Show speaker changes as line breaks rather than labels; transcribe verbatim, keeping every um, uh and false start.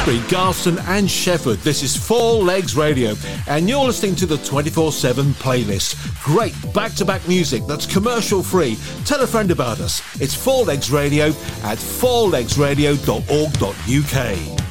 Hawkesbury, Garston and Shefford. This is Four Legs Radio, and you're listening to the twenty-four seven playlist. Great back-to-back music that's commercial-free. Tell a friend about us. It's Four Legs Radio at four legs radio dot org dot U K.